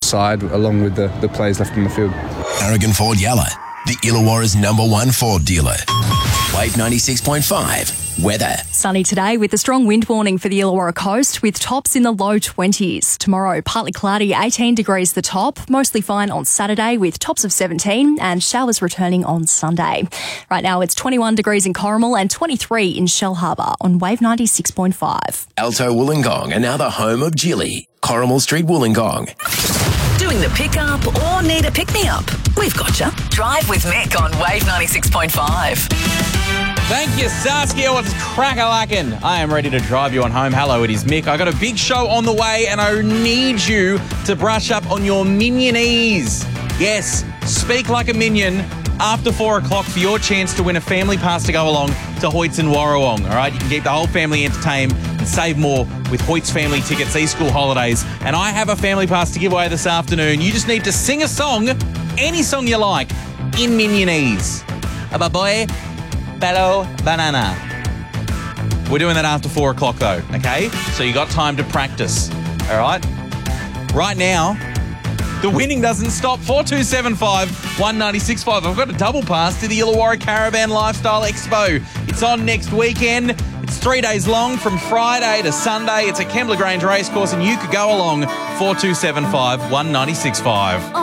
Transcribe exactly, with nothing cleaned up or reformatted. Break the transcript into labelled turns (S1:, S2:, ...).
S1: side along with the, the players left on the field.
S2: Aragon Ford Yalla, the Illawarra's number one Ford dealer. Wave ninety-six point five. Weather.
S3: Sunny today with a strong wind warning for the Illawarra coast with tops in the low twenties. Tomorrow, partly cloudy, eighteen degrees the top. Mostly fine on Saturday with tops of seventeen and showers returning on Sunday. Right now, it's twenty-one degrees in Corrimal and twenty-three in Shell Harbour on Wave ninety-six point five.
S2: Alto Wollongong, another home of Jilly. Corrimal Street, Wollongong.
S4: Doing the pick-up or need a pick-me-up? We've got you. Drive with Mick on Wave ninety-six point five.
S5: Thank you, Saskia. What's crack-a-lackin'? I am ready to drive you on home. Hello, it is Mick. I got a big show on the way and I need you to brush up on your minionese. Yes, speak like a minion after four o'clock for your chance to win a family pass to go along to Hoyts and Warrawong. All right, you can keep the whole family entertained and save more with Hoyts family tickets these school holidays. And I have a family pass to give away this afternoon. You just need to sing a song, any song you like, in minionese. Aba boy, bello, banana. We're doing that after four o'clock though, okay? So you got time to practice, all right? Right now, the winning doesn't stop. four two seven five, one nine six five. I've got a double pass to the Illawarra Caravan Lifestyle Expo. It's on next weekend. It's three days long from Friday to Sunday. It's at Kembla Grange Racecourse and you could go along. four two seven five, one nine six five.